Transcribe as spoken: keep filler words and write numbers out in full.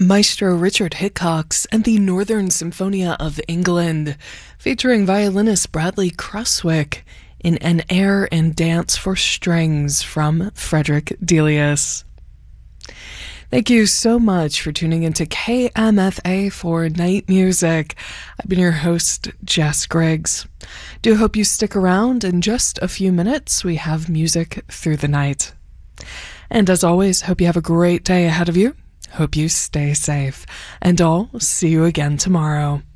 Maestro Richard Hickox and the Northern Symphonia of England, featuring violinist Bradley Cruswick in An Air and Dance for Strings from Frederick Delius. Thank you so much for tuning into K M F A for Night Music. I've been your host, Jess Griggs. Do hope you stick around. In just a few minutes, we have music through the night. And as always, hope you have a great day ahead of you. Hope you stay safe. And I'll see you again tomorrow.